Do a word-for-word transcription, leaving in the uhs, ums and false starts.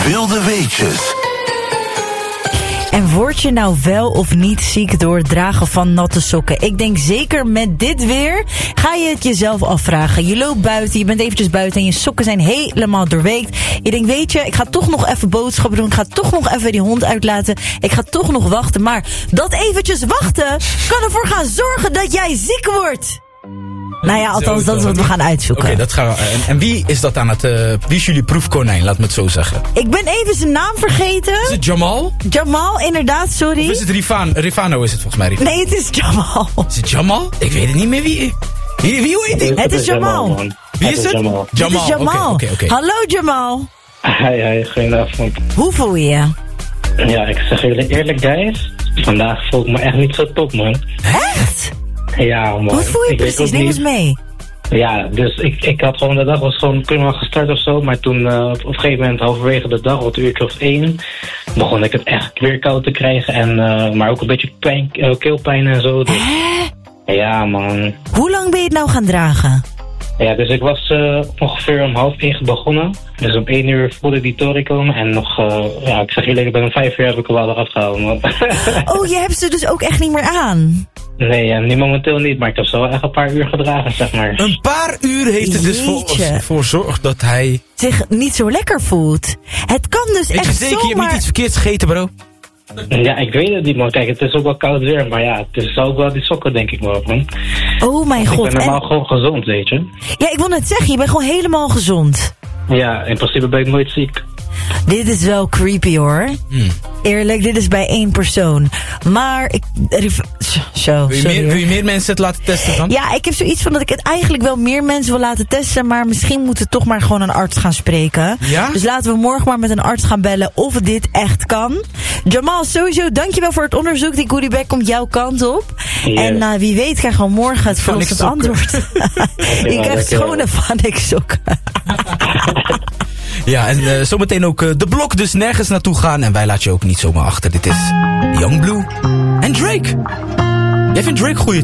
Wilde weetjes. En word je nou wel of niet ziek door het dragen van natte sokken? Ik denk zeker met dit weer ga je het jezelf afvragen. Je loopt buiten, je bent eventjes buiten en je sokken zijn helemaal doorweekt. Je denkt, weet je, ik ga toch nog even boodschappen doen. Ik ga toch nog even die hond uitlaten. Ik ga toch nog wachten. Maar dat eventjes wachten kan ervoor gaan zorgen dat jij ziek wordt. Nou ja, althans, dat is wat we gaan uitzoeken. Oké, okay, dat gaan we. En, en wie is dat aan het... Uh, wie is jullie proefkonijn, laat me het zo zeggen? Ik ben even zijn naam vergeten. Is het Jamal? Jamal, inderdaad, sorry. Of is het Rifan, Rifano is het volgens mij? Rifano. Nee, het is Jamal. Is het Jamal? Ik weet het niet meer wie... Wie, wie hoe heet hij? Het is Jamal. Wie is het? Jamal. Jamal. Het is Jamal. Okay, okay, okay. Hallo Jamal. Hi, hi, goedenavond. Hoe voel je je? Ja, ik zeg jullie eerlijk, guys. Vandaag voel ik me echt niet zo top, man. Echt? Ja, man. Hoe voel je ik precies? Neem eens mee. Ja, dus ik, ik had gewoon, de dag was gewoon prima gestart of zo. Maar toen uh, op een gegeven moment, halverwege de dag, wat uurtje of één, begon ik het echt weer koud te krijgen. En, uh, maar ook een beetje pijn, uh, keelpijn en zo. Dus, ja, man. Hoe lang ben je het nou gaan dragen? Ja, dus ik was uh, ongeveer om half één begonnen. Dus om één uur voelde ik die toren komen. En nog, uh, ja, ik zeg jullie, ik ben om vijf uur heb ik er wel eraf gehouden. Man. Oh, je hebt ze dus ook echt niet meer aan? Nee, ja, niet momenteel niet, maar ik heb ze wel echt een paar uur gedragen, zeg maar. Een paar uur heeft het dus voor, voor zorg dat hij... zich niet zo lekker voelt. Het kan dus Weet echt je zeker, zomaar... je hebt niet iets verkeerds gegeten, bro? Ja, ik weet het niet, man. Kijk, het is ook wel koud weer, maar ja, het is ook wel die sokken, denk ik wel, man. Oh mijn god. Ik ben normaal en... gewoon gezond, weet je. Ja, ik wil net zeggen, je bent gewoon helemaal gezond. Ja, in principe ben ik nooit ziek. Dit is wel creepy, hoor. Hmm. Eerlijk, dit is bij één persoon. Maar ik... Zo, wil, je meer, wil je meer mensen het laten testen dan? Ja, ik heb zoiets van dat ik het eigenlijk wel meer mensen wil laten testen. Maar misschien moeten we toch maar gewoon een arts gaan spreken. Ja? Dus laten we morgen maar met een arts gaan bellen of dit echt kan. Jamal, sowieso dankjewel voor het onderzoek. Die goodiebag komt jouw kant op. Yes. En uh, wie weet krijgen we morgen het verlossend antwoord. Je krijgt schone Vanik-sokken. Ja, en uh, zometeen ook uh, de blok, dus nergens naartoe gaan. En wij laten je ook niet zomaar achter. Dit is Young Blue en Drake. Jij vindt Drake goeie